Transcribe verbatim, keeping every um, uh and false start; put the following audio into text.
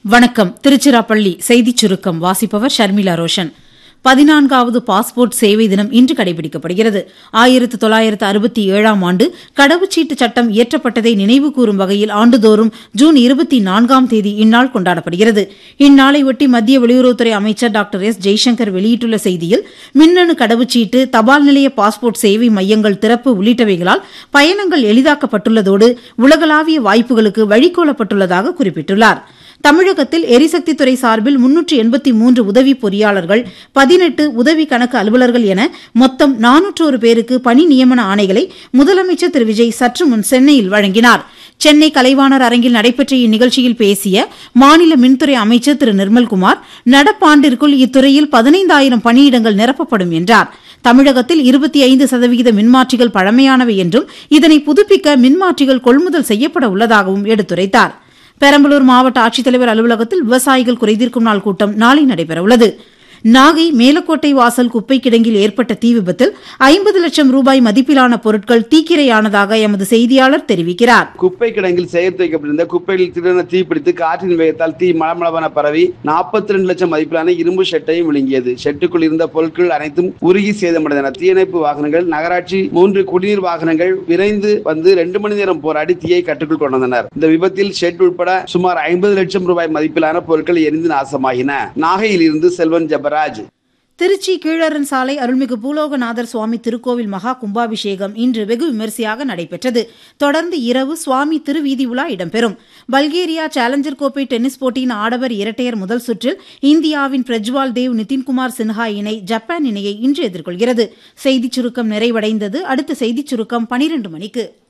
வணக்கம். திருச்சிராப்பள்ளி செய்திச் சுருக்கம் வாசிப்பவர் ஷர்மிளா ரோஷன். பதினான்காவது பாஸ்போர்ட் சேவை தினம் இன்று கடைபிடிக்கப்படுகிறது. ஆயிரத்து தொள்ளாயிரத்து அறுபத்தி ஏழாம் ஆண்டு கடவுச்சீட்டு சட்டம் இயற்றப்பட்டதை நினைவுகூரும் வகையில் ஆண்டுதோறும் ஜூன் இருபத்தி நான்காம் தேதி இந்நாள் கொண்டாடப்படுகிறது. இந்நாளையொட்டி மத்திய வெளியுறவுத்துறை அமைச்சர் டாக்டர் எஸ் ஜெய்சங்கர் வெளியிட்டுள்ள செய்தியில், மின்னணு கடவுச்சீட்டு, தபால் நிலைய பாஸ்போர்ட் சேவை மையங்கள் திறப்பு உள்ளிட்டவைகளால் பயணங்கள் எளிதாக்கப்பட்டுள்ளதோடு உலகளாவிய வாய்ப்புகளுக்கு வழிகோலப்பட்டுள்ளதாக குறிப்பிட்டுள்ளார். தமிழகத்தில் எரிசக்தித்துறை சார்பில் முன்னூற்று எண்பத்தி மூன்று உதவி பொறியாளர்கள், பதினெட்டு உதவி கணக்கு அலுவலர்கள் என மொத்தம் நானூற்றொரு பேருக்கு பணி நியமன ஆணைகளை முதலமைச்சர் திரு விஜய் சற்று முன் சென்னையில் வழங்கினார். சென்னை கலைவாணர் அரங்கில் நடைபெற்ற இந்நிகழ்ச்சியில் பேசிய மாநில மின்துறை அமைச்சர் திரு நிர்மல்குமார், நடப்பாண்டிற்குள் இத்துறையில் பதினைந்தாயிரம் பணியிடங்கள் நிரப்பப்படும் என்றார். தமிழகத்தில் இருபத்தி ஐந்து சதவீத மின்மாற்றிகள் பழமையானவை என்றும் இதனை புதுப்பிக்க மின்மாற்றிகள் கொள்முதல் செய்யப்பட உள்ளதாகவும் எடுத்துரைத்தார். பெரம்பலூர் மாவட்ட ஆட்சித்தலைவர் அலுவலகத்தில் விவசாயிகள் குறைதீர்க்கும் நாள் கூட்டம் நாளை நடைபெறவுள்ளது. நாகை மேலக்கோட்டை வாசல் குப்பை கிடங்கில் ஏற்பட்ட தீ விபத்தில் ஐம்பது லட்சம் ரூபாய் மதிப்பிலான பொருட்கள் தீக்கிரையானதாக எமது செய்தியாளர் தெரிவிக்கிறார். குப்பை கிடங்கில் சேர்த்து வைக்கப்பட்டிருந்த குப்பைகளில் திடீரென தீப்பிடித்து காற்றின் வேகத்தால் தீ மளமளவென பரவி நாற்பத்தி ரெண்டு லட்சம் மதிப்பிலான இரும்பு ஷெட்டையும் விழுங்கியது. ஷெட்டுக்குள் இருந்த பொருட்கள் அனைத்தும் உருகி சேதமடைந்தன. தீயணைப்பு வாகனங்கள், நகராட்சி மூன்று குடிநீர் வாகனங்கள் விரைந்து வந்து இரண்டு மணி நேரம் போராடி தீயை கட்டுக்குள் கொண்டு வந்தனர். இந்த விபத்தில் ஷெட் உட்பட சுமார் ஐம்பது லட்சம் ரூபாய் மதிப்பிலான பொருட்கள் எரிந்து நாசமாகின. நாகையில் இருந்து செல்வன் ஜபராஜ். திருச்சி கீழரன் சாலை அருள்மிகு பூலோகநாதர் சுவாமி திருக்கோவில் மகா கும்பாபிஷேகம் இன்று வெகு விமரிசையாக நடைபெற்றது. தொடர்ந்து இரவு சுவாமி திருவீதி உலா இடம்பெறும். பல்கேரியா சேலஞ்சர் கோப்பை டென்னிஸ் போட்டியின் ஆடவர் இரட்டையர் முதல் சுற்றில் இந்தியாவின் பிரஜ்வால் தேவ், நிதின்குமார் சின்ஹா இணை ஜப்பான் இணையை இன்று எதிர்கொள்கிறது. செய்திச் சுருக்கம் நிறைவடைந்தது. அடுத்த செய்திச் சுருக்கம் பனிரெண்டு மணிக்கு.